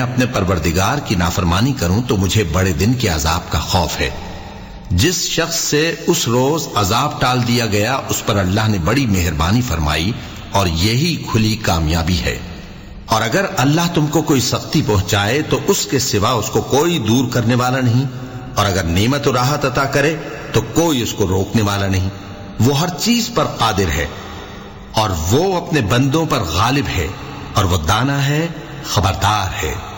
अपने परवरदिगार की नाफरमानी करूं तो मुझे बड़े दिन के अजाब का खौफ है। जिस शख्स से उस रोज अजाब टाल दिया गया उस पर अल्लाह ने बड़ी मेहरबानी फरमाई और यही खुली कामयाबी है। और अगर अल्लाह तुमको कोई सख्ती पहुंचाए तो उसके सिवा उसको कोई दूर करने वाला नहीं, और अगर नेमत और राहत अता करे तो कोई उसको रोकने वाला नहीं। वो हर चीज पर कादिर है और वो अपने बंदों पर गालिब है और वो दाना है, खबरदार है।